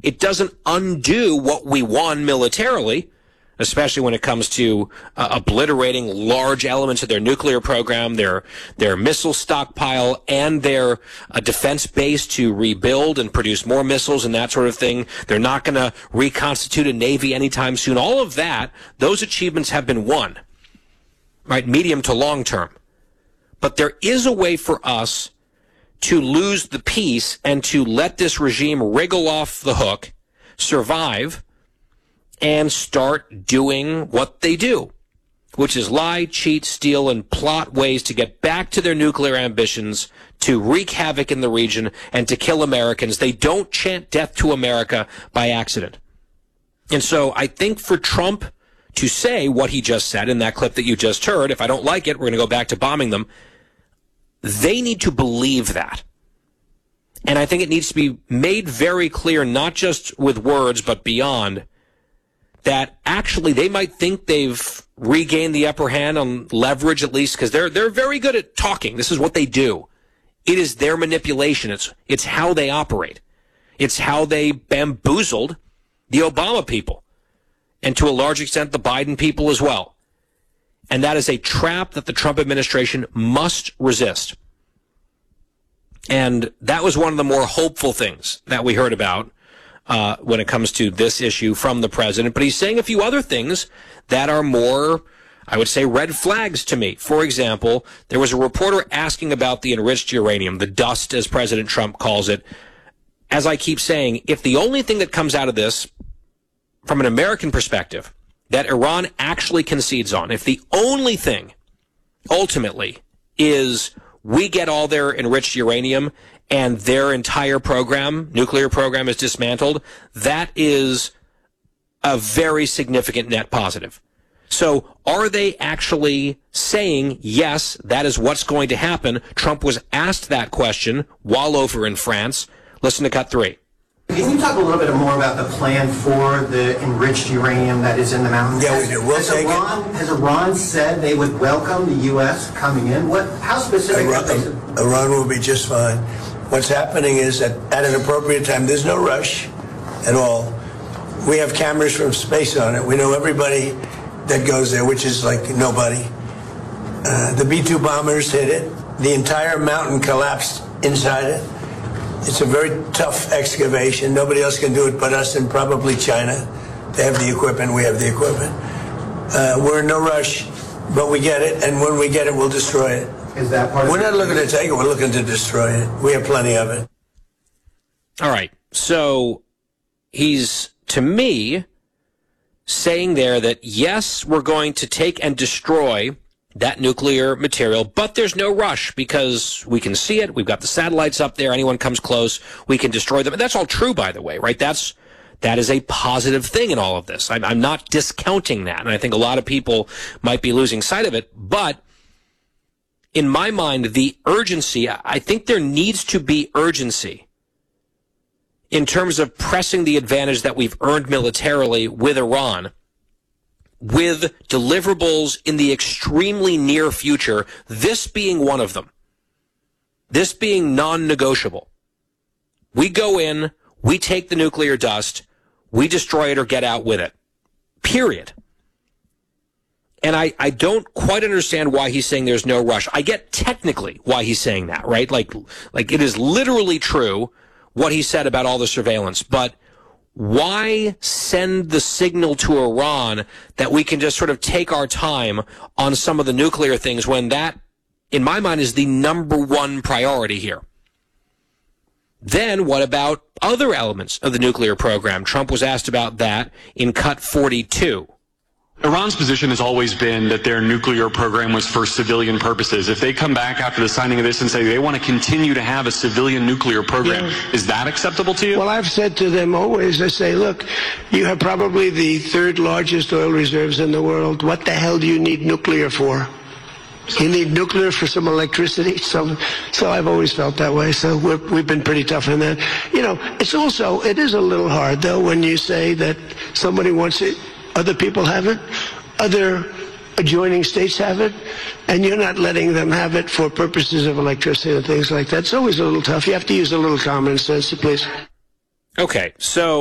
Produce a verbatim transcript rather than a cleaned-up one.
It doesn't undo what we won militarily, especially when it comes to uh, obliterating large elements of their nuclear program, their their missile stockpile, and their uh, defense base to rebuild and produce more missiles and that sort of thing. They're not going to reconstitute a navy anytime soon. All of that, those achievements have been won, right, medium to long term. But there is a way for us to lose the peace and to let this regime wriggle off the hook, survive, and start doing what they do, which is lie, cheat, steal, and plot ways to get back to their nuclear ambitions, to wreak havoc in the region, and to kill Americans. They don't chant death to America by accident. And so I think for Trump to say what he just said in that clip that you just heard, if I don't like it, we're going to go back to bombing them, they need to believe that. And I think it needs to be made very clear, not just with words, but beyond, that actually they might think they've regained the upper hand on leverage, at least, because they're they're very good at talking. This is what they do. It is their manipulation. It's it's how they operate. It's how they bamboozled the Obama people, and to a large extent the Biden people as well. And that is a trap that the Trump administration must resist. And that was one of the more hopeful things that we heard about Uh, when it comes to this issue from the president. But he's saying a few other things that are more, I would say, red flags to me. For example, there was a reporter asking about the enriched uranium, the dust, as President Trump calls it. As I keep saying, if the only thing that comes out of this, from an American perspective, that Iran actually concedes on, if the only thing, ultimately, is we get all their enriched uranium and their entire program, nuclear program, is dismantled, that is a very significant net positive. So are they actually saying, yes, that is what's going to happen? Trump was asked that question while over in France. Listen to cut three. Can you talk a little bit more about the plan for the enriched uranium that is in the mountains? Yeah, we do. We'll has, take Iran, it. has Iran said they would welcome the U S coming in? What? How specific? Iran, are they? Iran will be just fine. What's happening is that at an appropriate time, there's no rush at all. We have cameras from space on it. We know everybody that goes there, which is like nobody. Uh, the B two bombers hit it. The entire mountain collapsed inside it. It's a very tough excavation. Nobody else can do it but us and probably China. They have the equipment. We have the equipment. Uh, we're in no rush, but we get it, and when we get it, we'll destroy it. Is that part? We're not looking to take it. We're looking to destroy it. We have plenty of it. All right. So he's, to me, saying there that, yes, we're going to take and destroy that nuclear material, but there's no rush because we can see it. We've got the satellites up there. Anyone comes close, we can destroy them. And that's all true, by the way, right? That's that is a positive thing in all of this. I'm, I'm not discounting that, and I think a lot of people might be losing sight of it. But in my mind, the urgency, I think there needs to be urgency in terms of pressing the advantage that we've earned militarily with Iran, with deliverables in the extremely near future, this being one of them, this being non-negotiable. We go in, we take the nuclear dust, we destroy it or get out with it, period. And I, I don't quite understand why he's saying there's no rush. I get technically why he's saying that, right? Like, like it is literally true what he said about all the surveillance, but why send the signal to Iran that we can just sort of take our time on some of the nuclear things when that, in my mind, is the number one priority here? Then what about other elements of the nuclear program? Trump was asked about that in cut forty-two. Iran's position has always been that their nuclear program was for civilian purposes. If they come back after the signing of this and say they want to continue to have a civilian nuclear program, yeah. Is that acceptable to you? Well, I've said to them always, I say, look, you have probably the third largest oil reserves in the world. What the hell do you need nuclear for? You need nuclear for some electricity. So, so I've always felt that way. So we're, we've been pretty tough on that. You know, it's also, it is a little hard, though, when you say that somebody wants it. Other people have it, other adjoining states have it, and you're not letting them have it for purposes of electricity and things like that. It's always a little tough. You have to use a little common sense, please. Okay, so